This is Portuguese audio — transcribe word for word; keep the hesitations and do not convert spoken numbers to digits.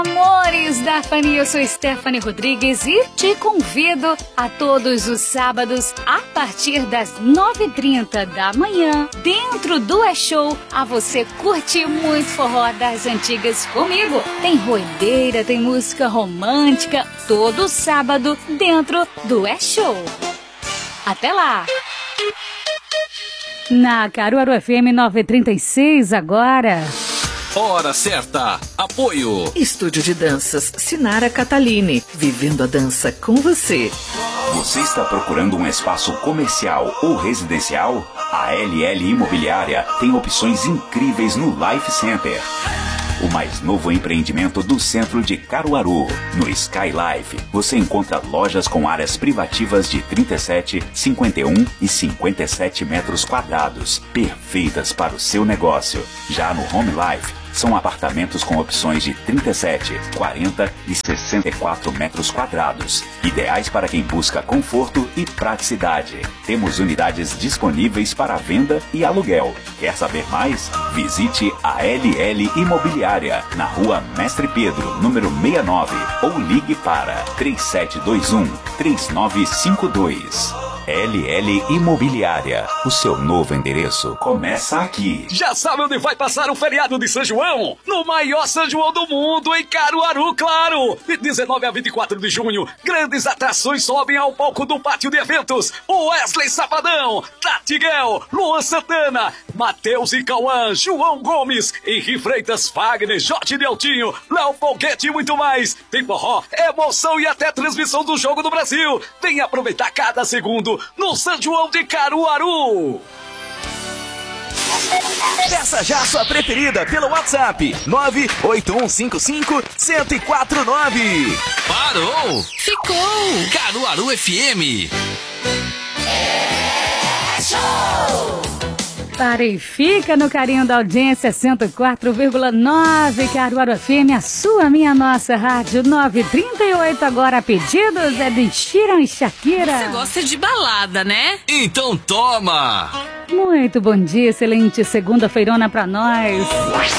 Amores da Fani, eu sou Stephanie Rodrigues e te convido a todos os sábados, a partir das nove e trinta da manhã, dentro do É Show, a você curtir muito forró das antigas comigo. Tem roideira, tem música romântica, todo sábado, dentro do É Show. Até lá! Na Caruaru F M nove trinta e seis agora. Hora certa. Apoio. Estúdio de Danças Sinara Catalini. Vivendo a dança com você. Você está procurando um espaço comercial ou residencial? A L L Imobiliária tem opções incríveis no Life Center. O mais novo empreendimento do centro de Caruaru. No Sky Life, você encontra lojas com áreas privativas de trinta e sete, cinquenta e um e cinquenta e sete metros quadrados, perfeitas para o seu negócio. Já no Home Life, são apartamentos com opções de trinta e sete, quarenta e sessenta e quatro metros quadrados, ideais para quem busca conforto e praticidade. Temos unidades disponíveis para venda e aluguel. Quer saber mais? Visite a L L Imobiliária, na Rua Mestre Pedro, número sessenta e nove, ou ligue para três sete dois um, três nove cinco dois. L L Imobiliária, o seu novo endereço começa aqui. Já sabe onde vai passar o feriado de São João? No maior São João do mundo, em Caruaru, claro! De dezenove a vinte e quatro de junho, grandes atrações sobem ao palco do pátio de eventos. Wesley Safadão, Tati Guel, Luan Santana, Matheus e Cauã, João Gomes, Henri Freitas, Fagner, Jorge Deltinho, Léo Foguete e muito mais. Tem forró, emoção e até transmissão do Jogo do Brasil. Venha aproveitar cada segundo no São João de Caruaru. Peça já a sua preferida pelo WhatsApp nove oito um cinco cinco, zero zero quatro nove. Parou! Ficou! Caruaru F M. É show! Para e fica no carinho da audiência cento e quatro vírgula nove Caruaru F M, a sua, minha, nossa rádio. Nove e trinta e oito agora, pedidos é de Sheeran e Shakira. Você gosta de balada, né? Então toma! Muito bom dia, excelente segunda-feirona pra nós.